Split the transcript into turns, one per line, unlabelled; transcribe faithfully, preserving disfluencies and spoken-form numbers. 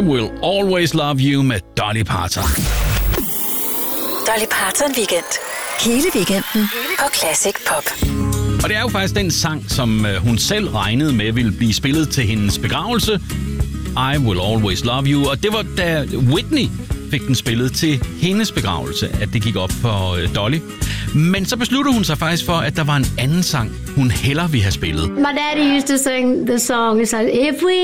Will Always Love You med Dolly Parton.
Dolly Parton Weekend. Hele weekenden på Classic Pop.
Og det er jo faktisk den sang, som hun selv regnede med ville blive spillet til hendes begravelse. I Will Always Love You. Og det var da Whitney fik den spillet til hendes begravelse, at det gik op for Dolly. Men så besluttede hun sig faktisk for, at der var en anden sang, hun hellere ville have spillet.
My daddy used to sing the song. It's like, if we